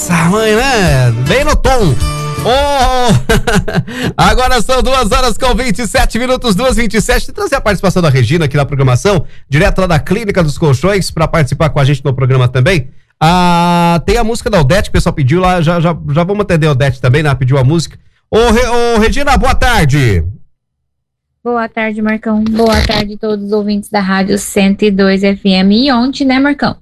Nossa, mãe, né? Bem no tom. Agora são 2h27, 2h27. Trazer a participação da Regina aqui na programação, direto lá da Clínica dos Colchões, para participar com a gente no programa também. Tem a música da Odete, que o pessoal pediu lá, já vamos atender a Odete também, né? Pediu a música. Regina, boa tarde. Boa tarde, Marcão. Boa tarde a todos os ouvintes da Rádio 102 FM. E ontem, né, Marcão?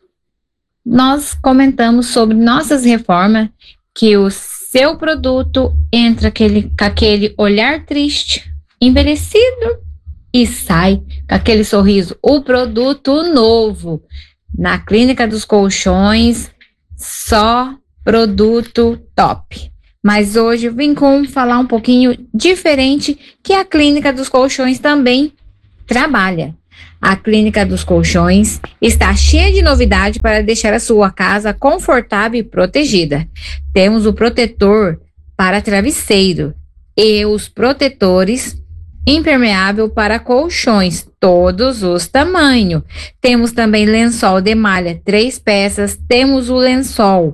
Nós comentamos sobre nossas reformas, que o seu produto entra com aquele olhar triste, envelhecido, e sai com aquele sorriso. O produto novo. Na Clínica dos Colchões, só produto top. Mas hoje eu vim falar um pouquinho diferente, que a Clínica dos Colchões também trabalha. A Clínica dos Colchões está cheia de novidade para deixar a sua casa confortável e protegida. Temos o protetor para travesseiro e os protetores impermeável para colchões, todos os tamanhos. Temos também lençol de malha, 3 peças. Temos o lençol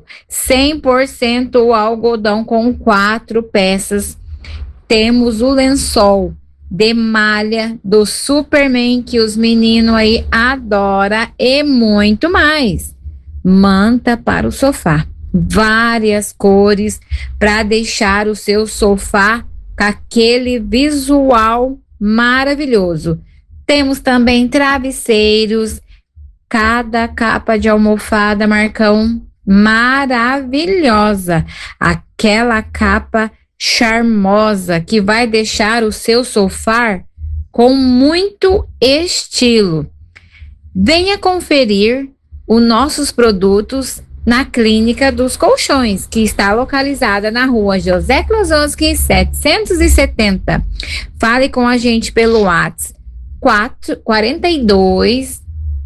100% algodão com 4 peças. Temos o lençol de malha do Superman, que os meninos aí adoram, e muito mais. Manta para o sofá, várias cores para deixar o seu sofá com aquele visual maravilhoso. Temos também travesseiros, cada capa de almofada, Marcão, maravilhosa. Aquela capa charmosa que vai deixar o seu sofá com muito estilo. Venha conferir os nossos produtos na Clínica dos Colchões, que está localizada na rua José Klosowski, 770. Fale com a gente pelo WhatsApp 42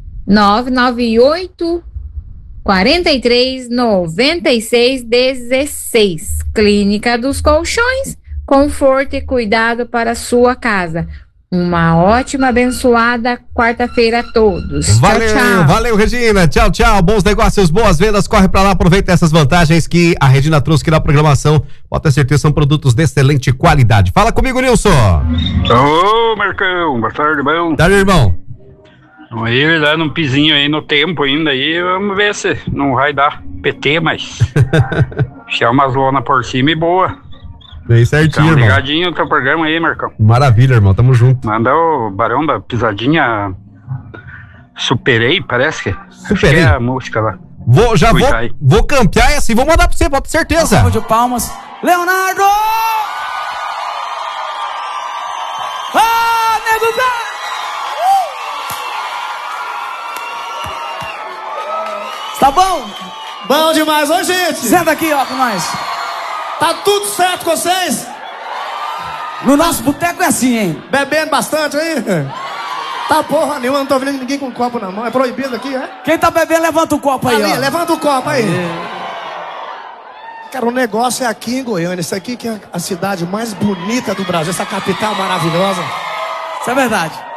998 43 96 16. Clínica dos Colchões, conforto e cuidado para a sua casa. Uma ótima, abençoada quarta-feira a todos. Valeu, tchau, tchau. Valeu, Regina. Tchau, tchau. Bons negócios, boas vendas. Corre pra lá, aproveita essas vantagens que a Regina trouxe aqui na programação. Pode ter certeza, são produtos de excelente qualidade. Fala comigo, Nilson. Ô, Marcão. Boa tarde, irmão. Boa tarde, irmão. Vamos ir lá num pizinho aí no tempo ainda aí. Vamos ver se não vai dar PT, mas chama umas lona por cima e boa. Bem certinho, irmão. Ligadinho no teu programa aí, Marcão. Maravilha, irmão, tamo junto. Manda o Barão da Pisadinha. Superei, parece que. Superei. Acho que é a música lá. Vou campear essa e vou mandar pra você, pode ter certeza. Salve de palmas. Leonardo! Nego Zé! Tá bom? Bom demais, ô gente! Senta aqui, ó, com nós. Tá tudo certo com vocês? No nosso boteco é assim, hein? Bebendo bastante aí? Tá porra nenhuma, não tô vendo ninguém com copo na mão. É proibido aqui, é? Quem tá bebendo, levanta o copo aí, ali, ó. Levanta o copo aí. Cara, o negócio é aqui em Goiânia. Isso aqui que é a cidade mais bonita do Brasil. Essa capital maravilhosa. Isso é verdade.